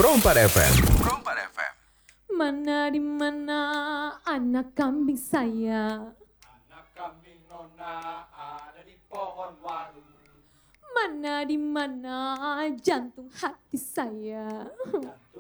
Pro 4 FM. Pro 4 FM. Mana di mana anak kambing saya? Anak kambing nona ada di pohon waru. Mana di mana jantung hati saya?